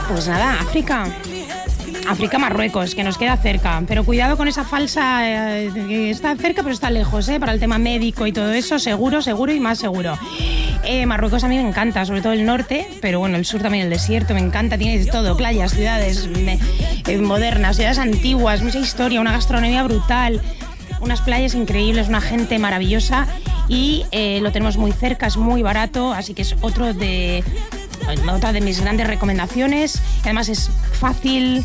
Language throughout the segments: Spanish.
Pues nada, África, Marruecos, que nos queda cerca, pero cuidado con esa falsa, que está cerca pero está lejos, para el tema médico y todo eso, seguro y más seguro. Marruecos a mí me encanta, sobre todo el norte, pero bueno, el sur también, el desierto, me encanta, tiene todo, playas, ciudades modernas, ciudades antiguas, mucha historia, una gastronomía brutal, unas playas increíbles, una gente maravillosa y lo tenemos muy cerca, es muy barato, así que es otra de mis grandes recomendaciones. Además es fácil,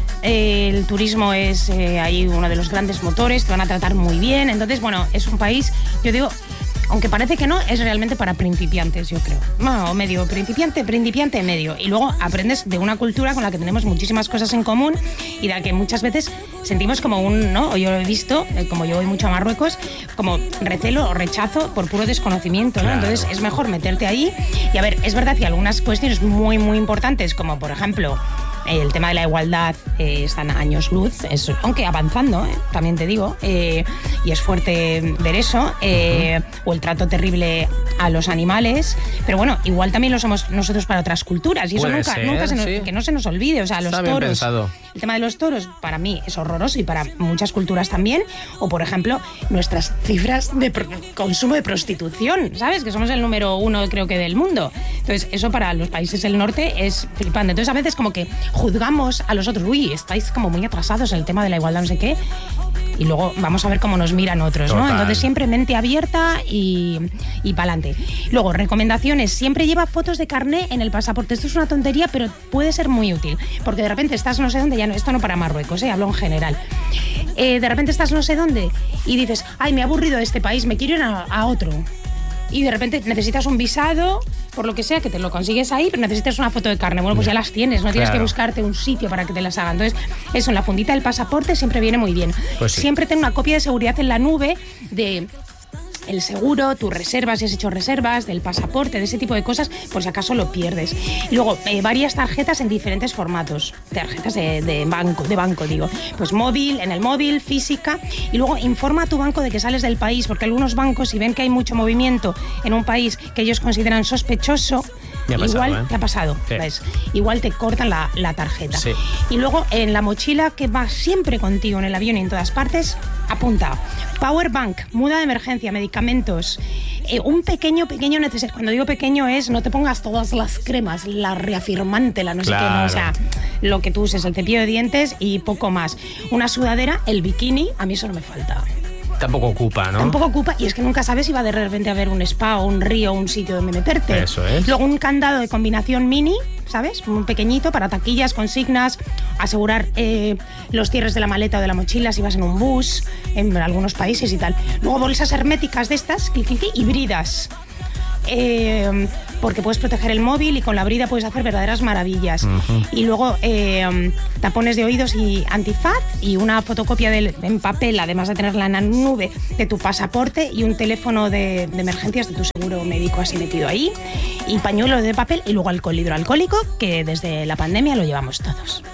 el turismo es ahí uno de los grandes motores, te van a tratar muy bien. Entonces, bueno, es un país, yo digo, aunque parece que no, es realmente para principiantes, yo creo. No, medio, principiante, medio. Y luego aprendes de una cultura con la que tenemos muchísimas cosas en común y de la que muchas veces sentimos como ¿no? Yo lo he visto, como yo voy mucho a Marruecos, como recelo o rechazo por puro desconocimiento, ¿no? Claro. Entonces es mejor meterte ahí. Y a ver, es verdad que algunas cuestiones muy, muy importantes, como por ejemplo el tema de la igualdad, están a años luz, aunque avanzando, también te digo, y es fuerte ver eso, o el trato terrible a los animales, pero bueno, igual también lo somos nosotros para otras culturas, y eso nunca que no se nos olvide. O sea, los toros, el tema de los toros para mí es horroroso y para muchas culturas también, o por ejemplo nuestras cifras de consumo de prostitución, ¿sabes? Que somos el número 1 creo que del mundo. Entonces eso para los países del norte es flipante. Entonces a veces como que juzgamos a los otros, estáis como muy atrasados en el tema de la igualdad, no sé qué, y luego vamos a ver cómo nos miran otros, ¿no? Entonces siempre mente abierta y pa'lante. Luego, recomendaciones, siempre lleva fotos de carné en el pasaporte. Esto es una tontería, pero puede ser muy útil, porque de repente estás no sé dónde, esto no para Marruecos, hablo en general. De repente estás no sé dónde y dices, ay, me he aburrido de este país, me quiero ir a otro. Y de repente necesitas un visado, por lo que sea, que te lo consigues ahí, pero necesitas una foto de carne. Bueno, pues ya las tienes, no tienes que buscarte un sitio para que te las hagan. Entonces, eso, en la fundita del pasaporte siempre viene muy bien. Pues sí. Siempre ten una copia de seguridad en la nube de el seguro, tus reservas, si has hecho reservas, del pasaporte, de ese tipo de cosas, por si acaso lo pierdes. Y luego, varias tarjetas en diferentes formatos, tarjetas de banco, digo. Pues móvil, en el móvil, física, y luego informa a tu banco de que sales del país, porque algunos bancos, si ven que hay mucho movimiento en un país que ellos consideran sospechoso, igual te ha pasado, sí. ¿Ves? Igual te cortan la tarjeta. Sí. Y luego en la mochila que va siempre contigo en el avión y en todas partes, apunta power bank, muda de emergencia, medicamentos, un pequeño necesario. Cuando digo pequeño es no te pongas todas las cremas, la reafirmante, la no sé qué, no, o sea, lo que tú uses, el cepillo de dientes y poco más. Una sudadera, el bikini, a mí eso no me falta. Tampoco ocupa, ¿no? Tampoco ocupa, y es que nunca sabes si va de repente a haber un spa o un río o un sitio donde meterte. Eso es. Luego un candado de combinación mini, ¿sabes? Un pequeñito para taquillas, consignas, asegurar los cierres de la maleta o de la mochila si vas en un bus, en algunos países y tal. Luego bolsas herméticas de estas, y bridas. Porque puedes proteger el móvil y con la brida puedes hacer verdaderas maravillas. Y luego tapones de oídos y antifaz y una fotocopia en papel, además de tenerla en la nube, de tu pasaporte y un teléfono de emergencias de tu seguro médico así metido ahí, y pañuelo de papel y luego alcohol hidroalcohólico, que desde la pandemia lo llevamos todos.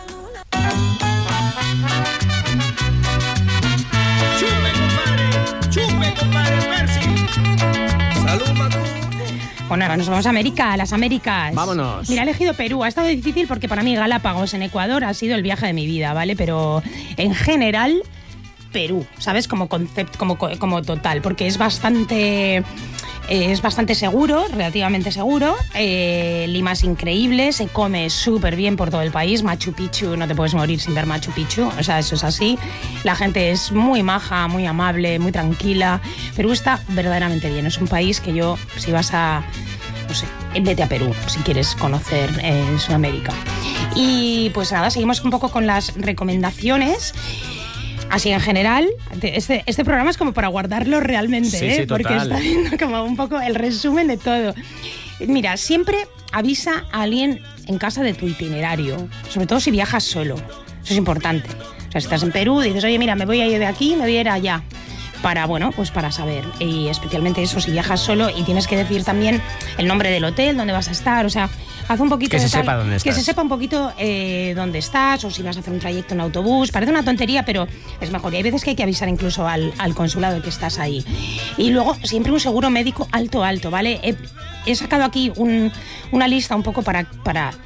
Chupe, compadre, Percy. Salud, Macu. Bueno, ahora nos vamos a América, a las Américas. Vámonos. Mira, he elegido Perú. Ha estado difícil porque para mí Galápagos en Ecuador ha sido el viaje de mi vida, ¿vale? Pero en general, Perú, ¿sabes? Como concepto, como total, porque es bastante seguro, relativamente seguro. Lima es increíble, se come súper bien por todo el país. Machu Picchu, no te puedes morir sin ver Machu Picchu, o sea, eso es así. La gente es muy maja, muy amable, muy tranquila. Perú está verdaderamente bien, es un país que yo, si vas a, no sé, vete a Perú si quieres conocer Sudamérica. Y pues nada, seguimos un poco con las recomendaciones. Así en general, este programa es como para guardarlo realmente, sí, porque está viendo como un poco el resumen de todo. Mira, siempre avisa a alguien en casa de tu itinerario, sobre todo si viajas solo. Eso es importante. O sea, si estás en Perú, dices, oye, mira, me voy a ir de aquí, me voy a ir allá. Para saber, y especialmente eso si viajas solo y tienes que decir también el nombre del hotel, dónde vas a estar, o sea, haz un poquito que se sepa dónde estás. Que se sepa un poquito dónde estás, o si vas a hacer un trayecto en autobús. Parece una tontería, pero es mejor, y hay veces que hay que avisar incluso al consulado de que estás ahí. Y luego siempre un seguro médico alto, ¿vale? He sacado aquí una lista un poco para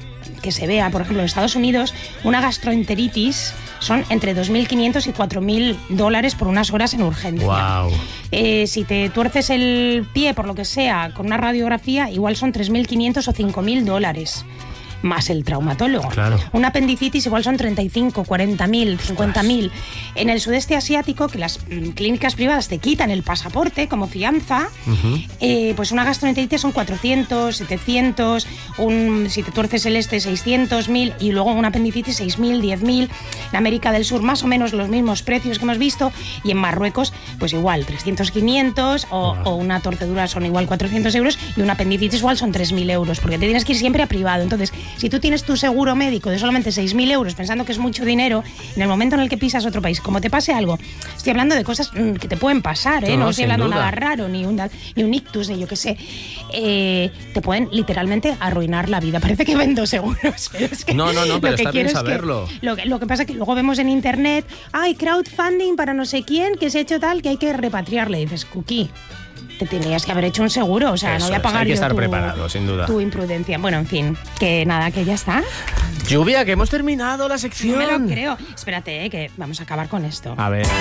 que se vea. Por ejemplo, en Estados Unidos, una gastroenteritis son entre $2.500 y $4.000 por unas horas en urgencia. Wow. Si te tuerces el pie, por lo que sea, con una radiografía, igual son $3.500 o $5.000. Más el traumatólogo. Claro. Una apendicitis igual son 35, 40.000, 50.000. En el sudeste asiático, que las clínicas privadas te quitan el pasaporte como fianza, pues una gastroenteritis son 400, 700, si te tuerces el 600, 1.000, y luego una apendicitis 6.000, 10.000. En América del Sur más o menos los mismos precios que hemos visto, y en Marruecos pues igual 300, 500, o una torcedura son igual 400 euros, y una apendicitis igual son 3.000 euros, porque te tienes que ir siempre a privado. Entonces, si tú tienes tu seguro médico de solamente 6.000 euros, pensando que es mucho dinero, en el momento en el que pisas otro país, como te pase algo, estoy hablando de cosas que te pueden pasar, no estoy hablando nada raro, ni un ictus, ni yo qué sé, te pueden literalmente arruinar la vida. Parece que vendo seguros, pero es que No, pero está bien saberlo. Lo que pasa es que luego vemos en internet, crowdfunding para no sé quién, que se ha hecho tal, que hay que repatriarle. Y dices, Cookie, te tenías que haber hecho un seguro, o sea, Eso no voy a pagar hay que yo estar preparado, sin duda. tu imprudencia. Bueno, en fin, que nada, que ya está. Lluvia, que hemos terminado la sección. No me lo creo. Espérate, que vamos a acabar con esto. A ver.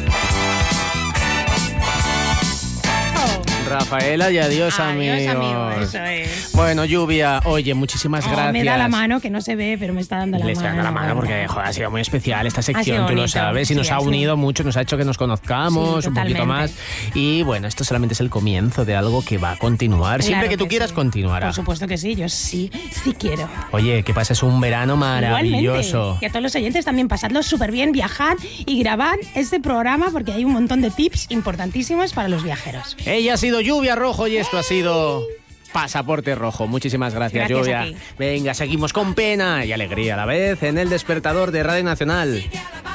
Rafaela y adiós, amigos. Eso es. Bueno, Lluvia, oye, muchísimas gracias. Me da la mano, que no se ve, pero me está dando la mano. Le está dando la mano porque, joder, ha sido muy especial esta sección, tú bonito, lo sabes, y nos sí, ha unido mucho, nos ha hecho que nos conozcamos un poquito más. Y bueno, esto solamente es el comienzo de algo que va a continuar. Claro, siempre que tú quieras, sí. continuará. Por supuesto que sí, yo sí quiero. Oye, que pases un verano maravilloso. Igualmente. Y a todos los oyentes también, pasadlo súper bien, viajad y grabad este programa, porque hay un montón de tips importantísimos para los viajeros. Ella ha sido Lluvia Rojo y esto ha sido Pasaporte Rojo. Muchísimas gracias, Lluvia. a ti. Venga, seguimos con pena y alegría a la vez en El Despertador de Radio Nacional.